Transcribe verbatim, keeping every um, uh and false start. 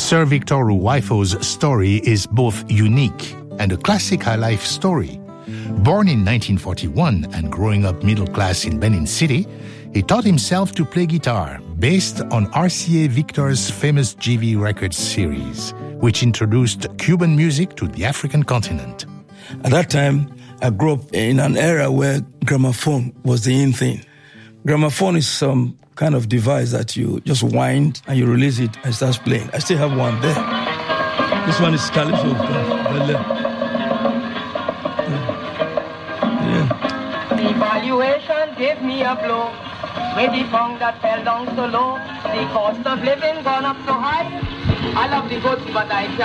Sir Victor Ruwaifo's story is both unique and a classic high life story. Born in nineteen forty-one and growing up middle class in Benin City, he taught himself to play guitar based on R C A Victor's famous G V Records series, which introduced Cuban music to the African continent. At that time, I grew up in an era where gramophone was the in thing. Gramophone is some kind of device that you just wind and you release it and it starts playing. I still have one there. This one is Calypso. Yeah. The valuation gave me a blow. With the tongue that fell down so low. The cost of living gone up so high. I love the goods, but I can't.